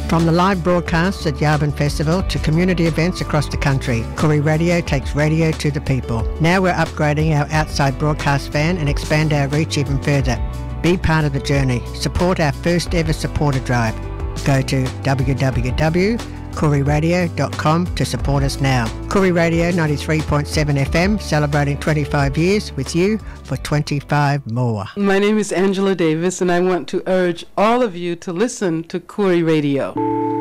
From the live broadcasts at Yabun Festival to community events across the country, Koori Radio takes radio to the people. Now we're upgrading our outside broadcast van and expand our reach even further. Be part of the journey. Support our first ever supporter drive. Go to www.kooriradio.com to support us now. Koori Radio 93.7 FM, celebrating 25 years with you for 25 more. My name is Angela Davis, and I want to urge all of you to listen to Koori Radio.